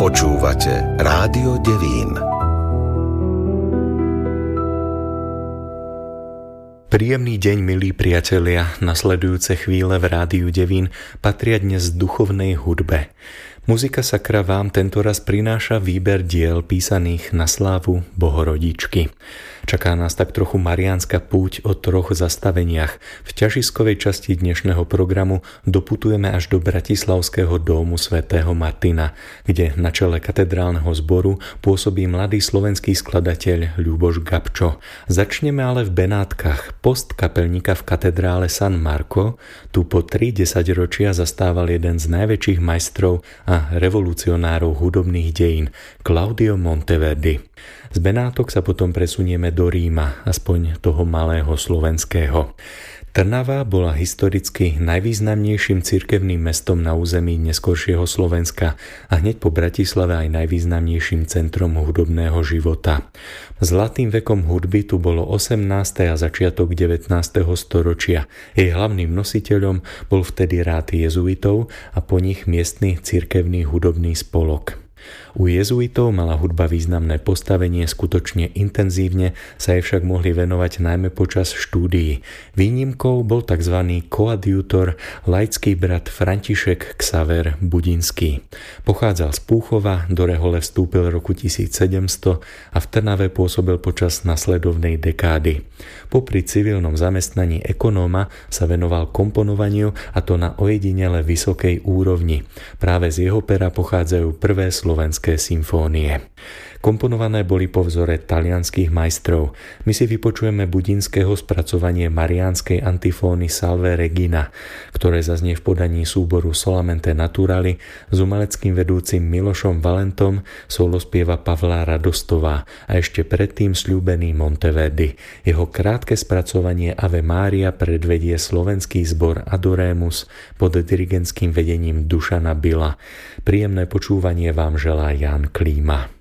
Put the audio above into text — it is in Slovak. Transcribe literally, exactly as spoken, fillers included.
Počúvate Rádio Devín. Príjemný deň, milí priatelia. Nasledujúce chvíle v Rádiu Devín patria dnes duchovnej hudbe. Muzika Sakra vám tentoraz prináša výber diel písaných na slávu Bohorodičky. Čaká nás tak trochu mariánska púť o troch zastaveniach. V ťažiskovej časti dnešného programu doputujeme až do Bratislavského dómu svätého Martina, kde na čele katedrálneho zboru pôsobí mladý slovenský skladateľ Ľuboš Gabčo. Začneme ale v Benátkach. Post kapelníka v katedrále San Marco tu po tri desaťročia zastával jeden z najväčších majstrov a revolucionárov hudobných dejín, Claudio Monteverdi. Z Benátok sa potom presunieme do Ríma, aspoň toho malého slovenského. Trnava bola historicky najvýznamnejším cirkevným mestom na území neskoršieho Slovenska a hneď po Bratislave aj najvýznamnejším centrom hudobného života. Zlatým vekom hudby tu bolo osemnáste a začiatok devätnásteho storočia. Jej hlavným nositeľom bol vtedy rád jezuitov a po nich miestny cirkevný hudobný spolok. U jezuitov mala hudba významné postavenie, skutočne intenzívne sa jej však mohli venovať najmä počas štúdií. Výnimkou bol tzv. Koadjutor, laický brat František Xaver Budinský. Pochádzal z Púchova, do rehole vstúpil roku tisícsedemsto a v Trnave pôsobil počas nasledovnej dekády. Popri civilnom zamestnaní ekonóma sa venoval komponovaniu, a to na ojedinele vysokej úrovni. Práve z jeho pera pochádzajú prvé slovenské symfónie. Komponované boli po vzore talianskych majstrov. My si vypočujeme Budinského spracovanie mariánskej antifóny Salve Regina, ktoré zaznie v podaní súboru Solamente Naturali s umeleckým vedúcim Milošom Valentom, solo spieva Pavla Radostová a ešte predtým sľúbený Monteverdi. Jeho krátke spracovanie Ave Mária predvedie slovenský zbor Adoremus pod dirigentským vedením Dušana Bila. Príjemné počúvanie vám želá Ján Klíma.